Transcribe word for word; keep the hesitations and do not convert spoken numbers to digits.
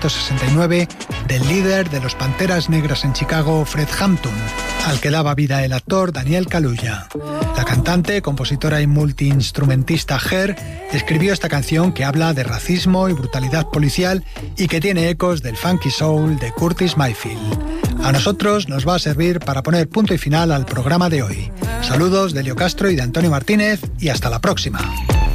novecientos sesenta y nueve del líder de los Panteras Negras en Chicago, Fred Hampton, al que daba vida el actor Daniel Kaluuya. La cantante, compositora y multiinstrumentista Cher escribió esta canción que habla de racismo y brutalidad policial y que tiene ecos del funky soul de Curtis Mayfield. A nosotros nos va a servir para poner punto y final al programa de hoy. Saludos de Elio Castro y de Antonio Martínez y hasta la próxima.